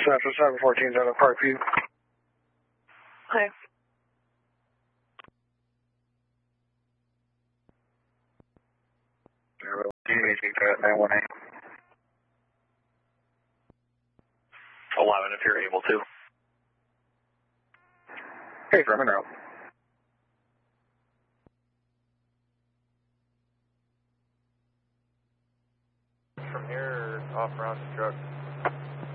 Central 714 down at Parkview. Hi. Anything at 918. 11 if you're able to. Hey, Furman out. From here, off around the truck.